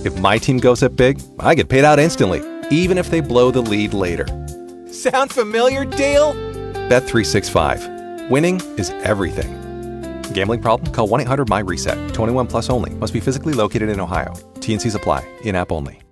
If my team goes up big, I get paid out instantly, even if they blow the lead later. Sound familiar, Dale? Bet365. Winning is everything. Gambling problem? Call 1-800-MY-RESET. 21 plus only. Must be physically located in Ohio. T&Cs apply. In-app only.